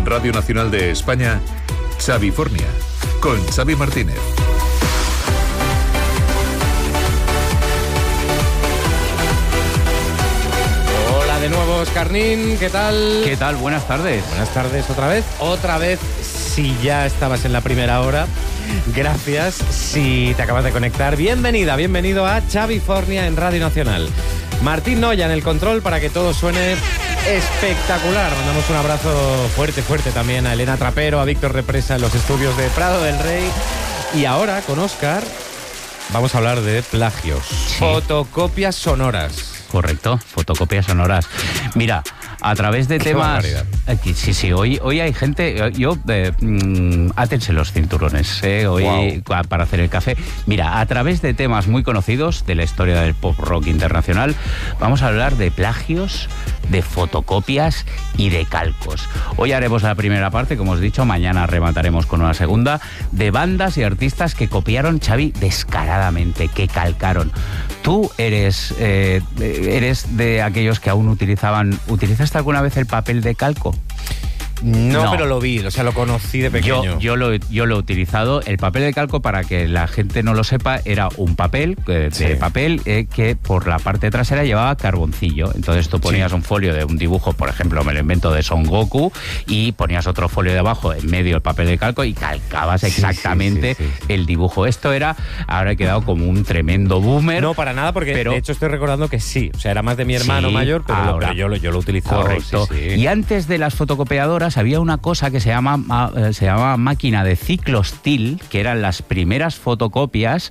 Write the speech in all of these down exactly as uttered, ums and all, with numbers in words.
Radio Nacional de España, Xavifornia, con Xavi Martínez. Hola de nuevo, Oscarnín, ¿qué tal? ¿Qué tal? Buenas tardes. Buenas tardes otra vez. Otra vez, si ya estabas en la primera hora, gracias. Si te acabas de conectar, bienvenida, bienvenido a Xavifornia en Radio Nacional. Martín Noya en el control para que todo suene espectacular. Mandamos un abrazo fuerte, fuerte también a Elena Trapero, a Víctor Represa en los estudios de Prado del Rey. Y ahora, con Óscar, vamos a hablar de plagios. Sí. Fotocopias sonoras. Correcto, fotocopias sonoras. Mira, a través de Qué temas... Aquí, sí, sí, hoy, hoy hay gente... Yo, eh, mm, átense los cinturones, eh, hoy wow. para hacer el café. Mira, a través de temas muy conocidos de la historia del pop rock internacional, vamos a hablar de plagios, de fotocopias y de calcos. Hoy haremos la primera parte, como os he dicho, mañana remataremos con una segunda, de bandas y artistas que copiaron, Xavi, descaradamente, que calcaron. Tú eres... Eh, ¿Eres de aquellos que aún utilizaban... ¿Utilizaste alguna vez el papel de calco? No, no, pero lo vi, o sea, lo conocí de pequeño. Yo, yo, lo, yo lo he utilizado. El papel de calco, para que la gente no lo sepa, era un papel eh, de sí. papel eh, que por la parte trasera llevaba carboncillo. Entonces tú ponías sí. un folio de un dibujo, por ejemplo, me lo invento, de Son Goku, y ponías otro folio de abajo en medio el papel de calco y calcabas sí, exactamente sí, sí, sí, sí. el dibujo. Esto era, ahora he quedado como un tremendo boomer. No, para nada, porque pero, de hecho estoy recordando que sí. O sea, era más de mi hermano sí, mayor, pero, ahora, lo, pero yo, lo, yo lo utilizaba. Correcto. Sí, sí. Y antes de las fotocopiadoras había una cosa que se llama, se llama máquina de ciclostil, que eran las primeras fotocopias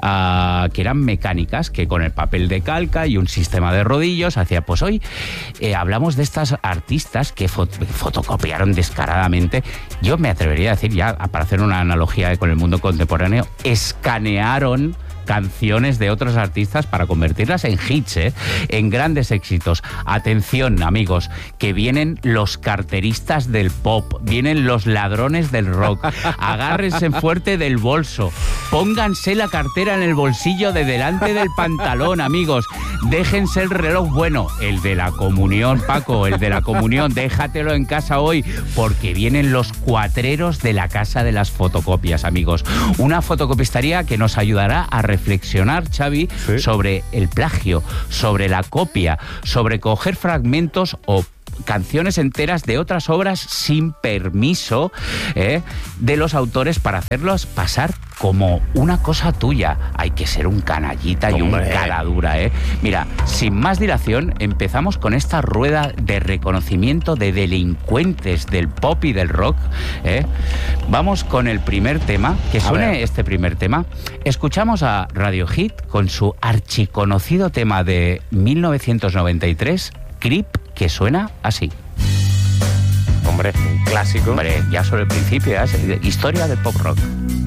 uh, que eran mecánicas, que con el papel de calca y un sistema de rodillos hacía. Pues hoy eh, hablamos de estas artistas que fot fotocopiaron descaradamente. Yo me atrevería a decir, ya para hacer una analogía con el mundo contemporáneo, escanearon canciones de otros artistas para convertirlas en hits, ¿eh? En grandes éxitos. Atención, amigos, que vienen los carteristas del pop, vienen los ladrones del rock. Agárrense fuerte del bolso, pónganse la cartera en el bolsillo de delante del pantalón, amigos. Déjense el reloj, bueno, el de la comunión, Paco, el de la comunión, déjatelo en casa hoy, porque vienen los cuatreros de la casa de las fotocopias, amigos. Una fotocopistería que nos ayudará a reflexionar, Xavi, sí. sobre el plagio, sobre la copia, sobre coger fragmentos o canciones enteras de otras obras sin permiso ¿eh? de los autores para hacerlos pasar como una cosa tuya. Hay que ser un canallita y Hombre. un cara dura, ¿eh? Mira, sin más dilación, empezamos con esta rueda de reconocimiento de delincuentes del pop y del rock, ¿eh? Vamos con el primer tema, que suene este primer tema. Escuchamos a Radiohead con su archiconocido tema de mil novecientos noventa y tres, Creep, que suena así. Hombre, un clásico. Hombre, ya sobre el principio, ¿eh? Historia del pop rock.